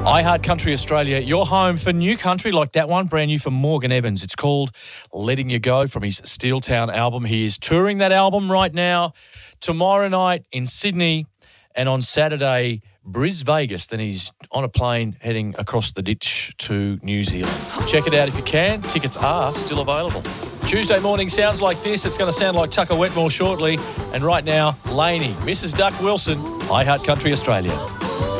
I Heart Country Australia, your home for new country like that one, brand new for Morgan Evans. It's called Letting You Go from his Steeltown album. He is touring that album right now. Tomorrow night in Sydney and on Saturday, Vegas. Then he's on a plane heading across the ditch to New Zealand. Check it out if you can. Tickets are still available. Tuesday morning sounds like this. It's going to sound like Tucker Wetmore shortly. And right now, Laney, Mrs. Duck Wilson, I Heart Country Australia.